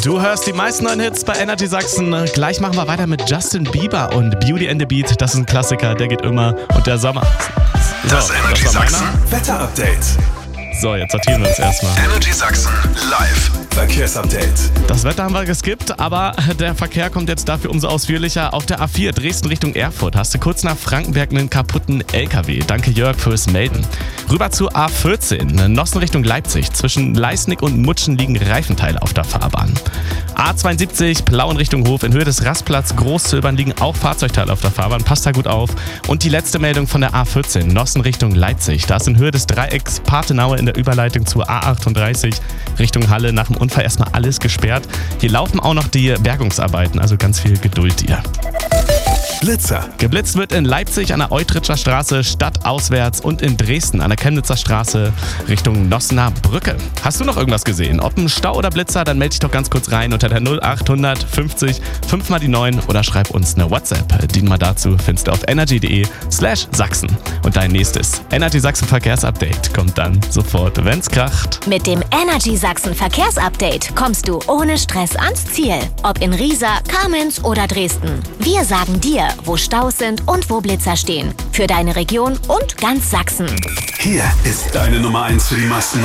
Du hörst die meisten neuen Hits bei Energy Sachsen. Gleich machen wir weiter mit Justin Bieber und Beauty and the Beat. Das ist ein Klassiker, der geht immer. Und der Sommer. So, Das Energy Sachsen Wetter-Update. So, jetzt sortieren wir uns erstmal. Energy Sachsen live Verkehrsupdate. Das Wetter haben wir geskippt, aber der Verkehr kommt jetzt dafür umso ausführlicher. Auf der A4 Dresden Richtung Erfurt hast du kurz nach Frankenberg einen kaputten LKW. Danke Jörg fürs Melden. Rüber zur A14, Nossen Richtung Leipzig. Zwischen Leisnig und Mutschen liegen Reifenteile auf der Fahrbahn. A72 Plauen Richtung Hof. In Höhe des Rastplatz Großzöbern liegen auch Fahrzeugteile auf der Fahrbahn. Passt da gut auf. Und die letzte Meldung von der A14, Nossen Richtung Leipzig. Da ist in Höhe des Dreiecks Patenaue in der Überleitung zur A38 Richtung Halle nach dem Unfall erstmal alles gesperrt. Hier laufen auch noch die Bergungsarbeiten, also ganz viel Geduld hier. Blitzer. Geblitzt wird in Leipzig an der Eutritscher Straße stadtauswärts und in Dresden an der Chemnitzer Straße Richtung Nossener Brücke. Hast du noch irgendwas gesehen? Ob ein Stau oder Blitzer, dann melde dich doch ganz kurz rein unter der 0800 50 5 mal die 9 oder schreib uns eine WhatsApp. Die Nummer dazu findest du auf energy.de/Sachsen. Und dein nächstes Energy Sachsen Verkehrsupdate kommt dann sofort, wenn's kracht. Mit dem Energy Sachsen Verkehrsupdate kommst du ohne Stress ans Ziel. Ob in Riesa, Kamenz oder Dresden. Wir sagen dir, wo Staus sind und wo Blitzer stehen. Für deine Region und ganz Sachsen. Hier ist deine Nummer 1 für die Massen.